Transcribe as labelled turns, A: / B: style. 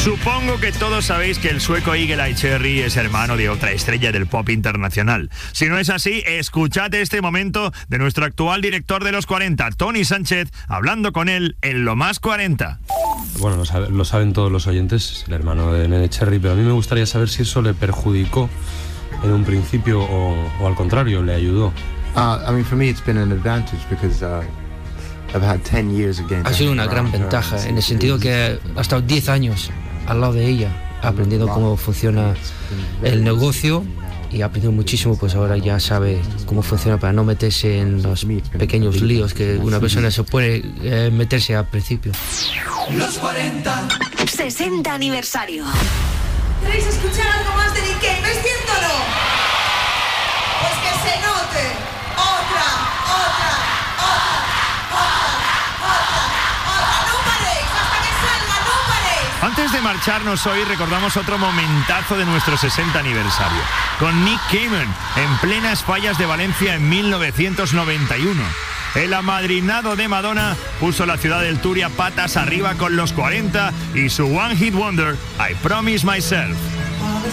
A: Supongo que todos sabéis que el sueco Eagle Eye Cherry es hermano de otra estrella del pop internacional. Si no es así, escuchad este momento de nuestro actual director de los 40, Tony Sánchez, hablando con él en Lo Más 40.
B: Bueno, lo saben todos los oyentes, es el hermano de Nene Cherry, pero a mí me gustaría saber si eso le perjudicó en un principio o al contrario, le ayudó.
C: For me it's been an advantage because
D: ha sido una gran ventaja, en el sentido que ha estado 10 años al lado de ella, aprendiendo cómo funciona el negocio y ha aprendido muchísimo, pues ahora ya sabe cómo funciona para no meterse en los pequeños líos que una persona se puede meterse al principio.
E: Los 40
F: 60 aniversario.
E: ¿Queréis escuchar algo más de Nick Cave? ¿Es cierto o no? Pues que se note. Otra. No paréis, hasta que salga, no paréis.
A: Antes de marcharnos hoy, recordamos otro momentazo de nuestro 60 aniversario, con Nick Cave en plenas fallas de Valencia en 1991. El amadrinado de Madonna puso la ciudad del Turia patas arriba con los 40 y su One Hit Wonder, I Promise Myself.